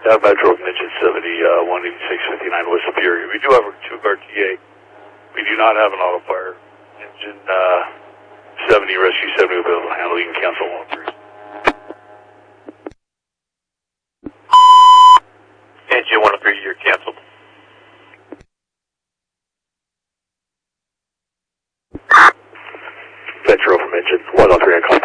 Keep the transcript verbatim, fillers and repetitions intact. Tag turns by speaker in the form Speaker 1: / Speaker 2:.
Speaker 1: Uh, Metro from engine seventy, uh, one eighty-six fifty-nine West Superior. We do have a two-car T A. We do not have an auto fire. Engine uh, seventy, Rescue seventy available to handle. You can cancel one three. Engine one oh three, you're canceled. Metro from engine one oh three, I call.